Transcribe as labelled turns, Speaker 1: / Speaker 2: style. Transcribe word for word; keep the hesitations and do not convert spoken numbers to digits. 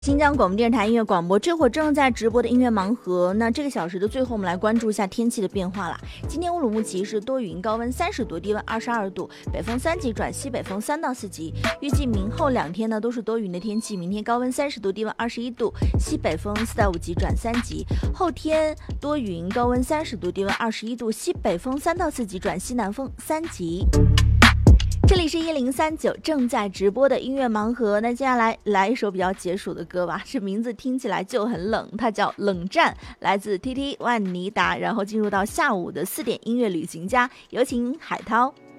Speaker 1: 新疆广播电视台音乐广播，这会儿正在直播的音乐盲盒。那这个小时的最后，我们来关注一下天气的变化了。今天乌鲁木齐是多云，高温三十度，低温二十二度，北风三级转西北风三到四级。预计明后两天呢都是多云的天气，明天高温三十度，低温二十一度，西北风四到五级转三级。后天多云，高温三十度，低温二十一度，西北风三到四级转西南风三级。这里是一零三九正在直播的音乐盲盒，那接下来来一首比较解暑的歌吧，这名字听起来就很冷，它叫《冷战》，来自 T T 万妮达。然后进入到下午的四点音乐旅行家，有请海涛。